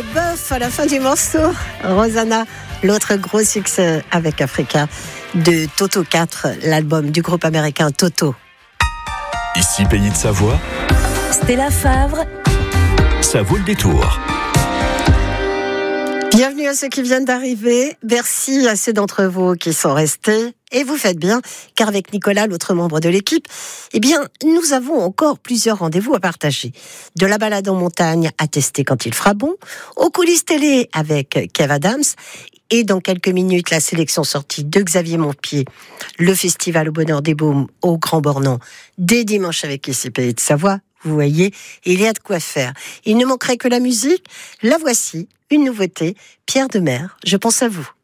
Leboeuf à la fin du morceau. Rosanna, l'autre gros succès avec Africa de Toto 4, l'album du groupe américain Toto. Ici Pays de Savoie, Stella Favre, ça vaut le détour. Bienvenue à ceux qui viennent d'arriver. Merci à ceux d'entre vous qui sont restés. Et vous faites bien, car avec Nicolas, l'autre membre de l'équipe, nous avons encore plusieurs rendez-vous à partager. De la balade en montagne à tester quand il fera bon, aux coulisses télé avec Kev Adams, et dans quelques minutes, la sélection sortie de Xavier Montpied, le festival au Bonheur des Baumes au Grand Bornand, dès dimanche avec Ici Pays de Savoie. Vous voyez, il y a de quoi faire. Il ne manquerait que la musique. La voici, une nouveauté, Pierre Demers, je pense à vous.